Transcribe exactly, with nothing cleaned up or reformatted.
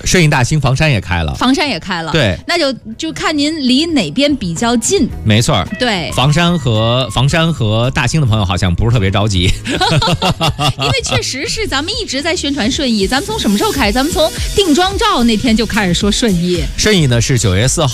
顺义大兴房山也开了， 房山也开了， 对， 那就就看您离哪边比较近。 没错， 对， 房山和房山和大兴的朋友好像不是特别着急， 因为确实是咱们一直在宣传顺义，咱们从什么时候开始？咱们从定妆照那天就开始说顺义。 顺义呢是九月四号。